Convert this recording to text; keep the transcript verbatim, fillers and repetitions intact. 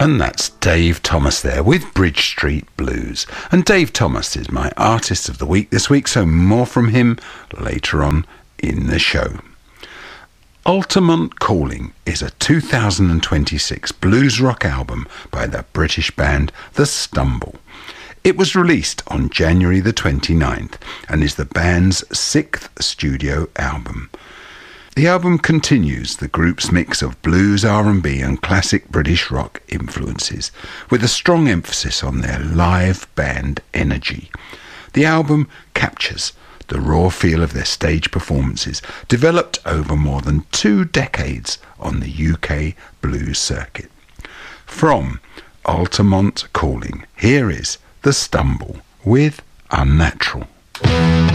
And that's Dave Thomas there with Bridge Street Blues. And Dave Thomas is my Artist of the Week this week, so more from him later on in the show. Altamont Calling is a two thousand twenty-six blues rock album by the British band The Stumble. It was released on January the twenty-ninth and is the band's sixth studio album. The album continues the group's mix of blues, R and B and classic British rock influences, with a strong emphasis on their live band energy. The album captures the raw feel of their stage performances, developed over more than two decades on the U K blues circuit. From Altamont Calling, here is The Stumble with Unnatural.